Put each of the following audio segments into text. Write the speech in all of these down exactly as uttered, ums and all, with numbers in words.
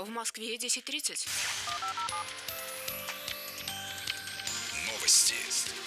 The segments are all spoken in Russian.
В Москве десять тридцать. Новости.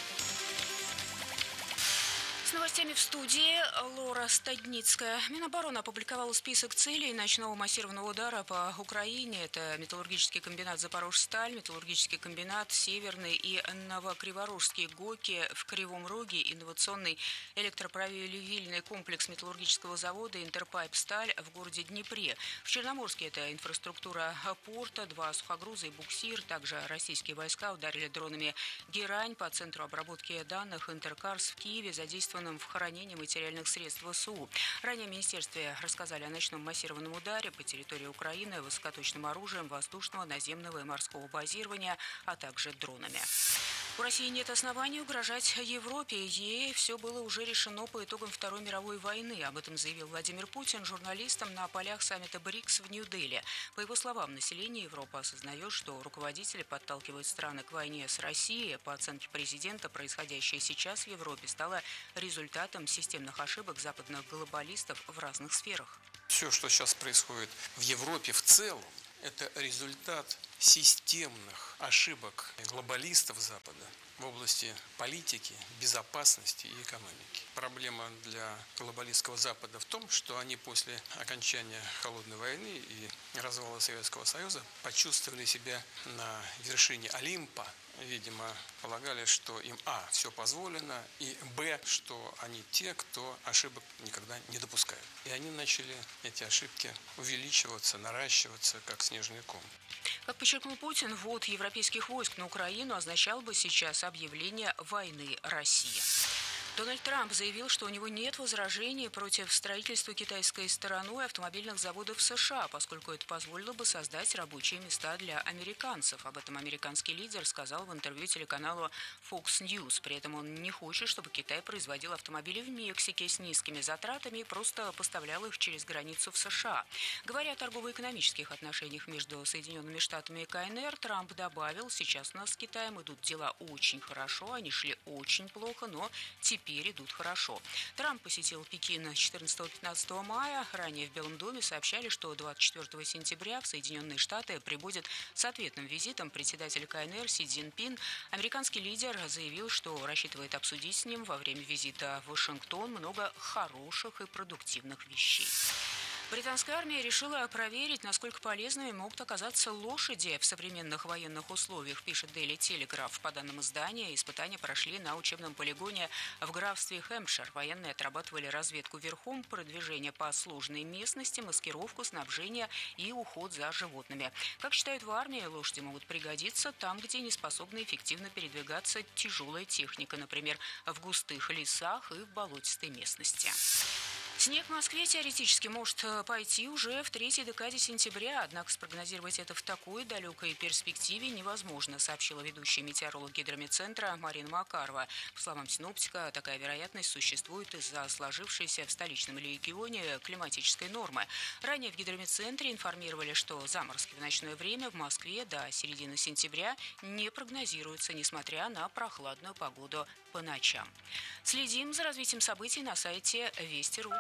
С новостями в студии Лора Стадницкая. Минобороны опубликовала список целей ночного массированного удара по Украине. Это металлургический комбинат «Запорожсталь», металлургический комбинат «Северный» и новокриворожские ГОКи в Кривом Роге, инновационный электропровильный комплекс металлургического завода «Интерпайп-Сталь» в городе Днепре. В Черноморске это инфраструктура порта, два сухогруза и буксир. Также российские войска ударили дронами «Герань» по центру обработки данных «Интеркарс» в Киеве, задействован в хранении материальных средств ВСУ. Ранее в министерстве рассказали о ночном массированном ударе по территории Украины высокоточным оружием воздушного, наземного и морского базирования, а также дронами. У России нет оснований угрожать Европе. Ей все было уже решено по итогам Второй мировой войны. Об этом заявил Владимир Путин журналистам на полях саммита БРИКС в Нью-Дели. По его словам, население Европы осознает, что руководители подталкивают страны к войне с Россией. По оценке президента, происходящее сейчас в Европе стало результатом системных ошибок западных глобалистов в разных сферах. Все, что сейчас происходит в Европе в целом, это результат системных ошибок глобалистов Запада в области политики, безопасности и экономики. Проблема для глобалистского Запада в том, что они после окончания Холодной войны и развала Советского Союза почувствовали себя на вершине Олимпа. Видимо, полагали, что им а. все позволено, и б. что они те, кто ошибок никогда не допускают. И они начали эти ошибки увеличиваться, наращиваться, как снежный ком. Как подчеркнул Путин, ввод европейских войск на Украину означал бы сейчас объявление войны России. Дональд Трамп заявил, что у него нет возражений против строительства китайской стороной автомобильных заводов в США, поскольку это позволило бы создать рабочие места для американцев. Об этом американский лидер сказал в интервью телеканалу Fox News. При этом он не хочет, чтобы Китай производил автомобили в Мексике с низкими затратами и просто поставлял их через границу в США. Говоря о торгово-экономических отношениях между Соединенными Штатами и КНР, Трамп добавил: сейчас у нас с Китаем идут дела очень хорошо, они шли очень плохо, но теперь Теперь идут хорошо. Трамп посетил Пекин четырнадцатого-пятнадцатого мая. Ранее в Белом доме сообщали, что двадцать четвёртого сентября в Соединенные Штаты прибудет с ответным визитом председатель КНР Си Цзиньпин. Американский лидер заявил, что рассчитывает обсудить с ним во время визита в Вашингтон много хороших и продуктивных вещей. Британская армия решила проверить, насколько полезными могут оказаться лошади в современных военных условиях, пишет Daily Telegraph. По данным издания, испытания прошли на учебном полигоне в графстве Хэмпшир. Военные отрабатывали разведку верхом, продвижение по сложной местности, маскировку, снабжение и уход за животными. Как считают в армии, лошади могут пригодиться там, где не способна эффективно передвигаться тяжелая техника, например, в густых лесах и в болотистой местности. Снег в Москве теоретически может пойти уже в третьей декаде сентября, однако спрогнозировать это в такой далекой перспективе невозможно, сообщила ведущая метеоролог гидрометцентра Марина Макарова. По словам синоптика, такая вероятность существует из-за сложившейся в столичном регионе климатической нормы. Ранее в гидрометцентре информировали, что заморозки в ночное время в Москве до середины сентября не прогнозируются, несмотря на прохладную погоду по ночам. Следим за развитием событий на сайте Вести точка ру.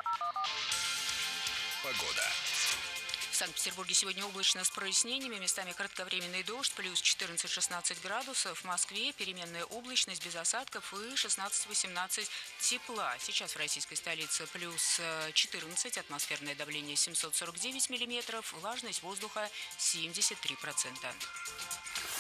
Погода. В Санкт-Петербурге сегодня облачно с прояснениями, местами кратковременный дождь, плюс четырнадцать-шестнадцать градусов. В Москве переменная облачность без осадков и шестнадцать-восемнадцать тепла. Сейчас в российской столице плюс четырнадцать, атмосферное давление семьсот сорок девять миллиметров, влажность воздуха семьдесят три процента.